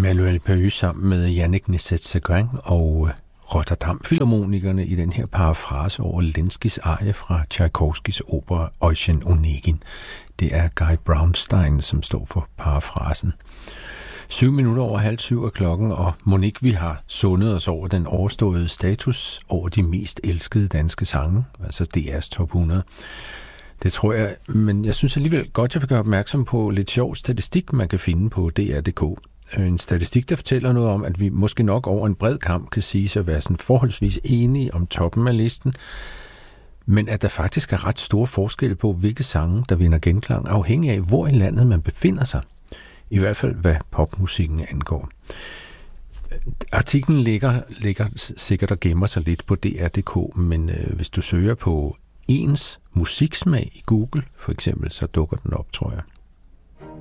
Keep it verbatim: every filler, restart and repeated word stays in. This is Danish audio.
Emmanuel Peyus sammen med Yannick Nézet-Séguin og Rotterdam Filharmonikerne i den her parafrase over Lenskis arie fra Tchaikovskis opera Eugen Onegin. Det er Guy Brownstein, som står for parafrasen. Syv minutter over halv syv er klokken, og Monique, vi har sundet os over den overståede status over de mest elskede danske sange, altså D R's top hundrede. Det tror jeg, men jeg synes alligevel godt, jeg vil gøre opmærksom på lidt sjov statistik, man kan finde på D R punktum d k. En statistik, der fortæller noget om, at vi måske nok over en bred kamp kan sige at være sådan forholdsvis enige om toppen af listen, men at der faktisk er ret store forskelle på, hvilke sange, der vinder genklang, afhængig af, hvor i landet man befinder sig. I hvert fald, hvad popmusikken angår. Artiklen ligger, ligger sikkert og gemmer sig lidt på D R punktum d k, men øh, hvis du søger på ens musiksmag i Google, for eksempel, så dukker den op, tror jeg.